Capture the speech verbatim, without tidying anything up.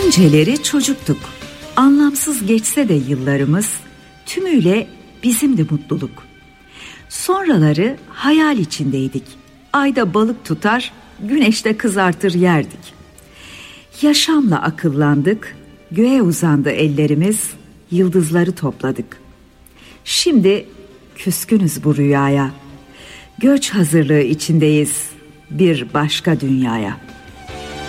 Önceleri çocuktuk. Anlamsız geçse de yıllarımız, tümüyle bizimdi mutluluk. Sonraları hayal içindeydik. Ayda balık tutar, güneşte kızartır yerdik. Yaşamla akıllandık, göğe uzandı ellerimiz, yıldızları topladık. Şimdi küskünüz bu rüyaya. Göç hazırlığı içindeyiz bir başka dünyaya.